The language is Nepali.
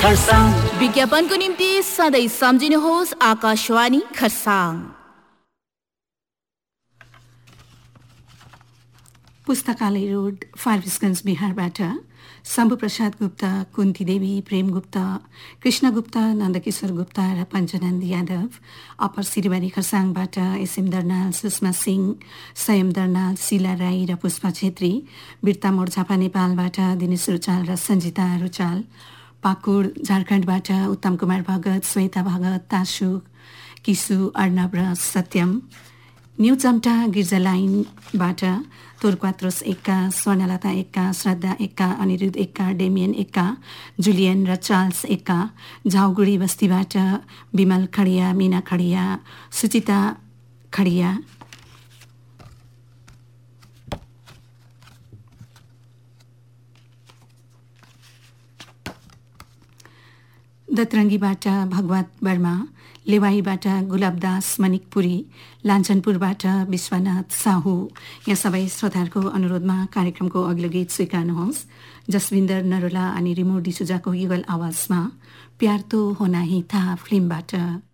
खरसाङ। विज्ञापनको निम्ति सधैँ सम्झिनुहोस् आकाशवाणी खरसाङ। पुस्तकालय रोड, फारबिसगञ्ज, बिहारबाट शम्भु प्रसाद गुप्ता, कुन्ती देवी, प्रेम गुप्ता, कृष्ण गुप्ता, नन्दकिशोर गुप्ता र पञ्चनन्द यादव। अप्पर सिरबारी खरसाङबाट एसएम दर्नाल, सुषमा सिंह, संयम दर्नाल, शीला राई र पुष्पा छेत्री। बिर्ता मोड झापा नेपालबाट दिनेश रुचाल र सञ्जिता रुचाल। पाकुर झारखण्डबाट उत्तम कुमार भगत, श्वेता भगत, तासु, किसु, अर्णव र सत्यम। न्यू चम्टा गिर्जा लाइनबाट तोरक्वात्रोस एक्का, स्वर्णलता एक्का, श्रद्धा एक्का, अनिरुद्ध एक्का, डेमियन एक्का, जुलियन र चार्ल्स एक्का। झाउगुडी बस्तीबाट विमल खडिया, मीना खडिया, सुचिता खडिया। दतरङ्गीबाट भगवत वर्मा, लेवाईबाट गुलाबदास मनिकपुरी, लाञ्छनपुरबाट विश्वनाथ साहु। यहाँ सबै श्रोताहरूको अनुरोधमा कार्यक्रमको अघिल्लो गीत स्वीकार्नुहोस्। जसविन्दर नरोला अनि रिमो डिसुजाको युगल आवाजमा प्यार तो होना ही था फिल्मबाट।